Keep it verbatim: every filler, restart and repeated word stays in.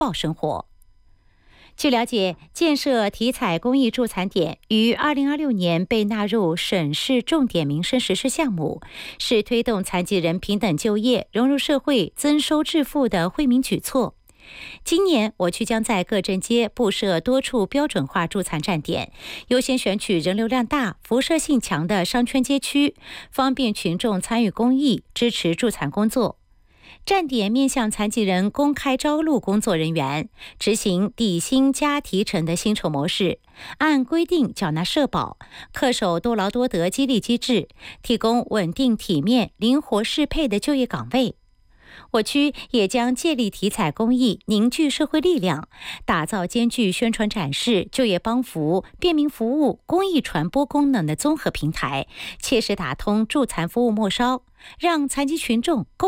报生活。据了解，建设体彩公益助残点于二零二六年被纳入省市重点民生实施项目，是推动残疾人平等就业、融入社会、增收致富的惠民举措。今年，我区将在各镇街布设多处标准化助残站点，优先选取人流量大、辐射性强的商圈街区，方便群众参与公益，支持助残工作。站点面向残疾人公开招录工作人员，执行底薪加提成的薪酬模式，按规定缴纳社保，恪守多劳多得激励机制，提供稳定体面、灵活适配的就业岗位。我区也将借力体彩公益，凝聚社会力量，打造兼具宣传展示、就业帮扶、便民服务、公益传播功能的综合平台，切实打通助残服务末梢，让残疾群众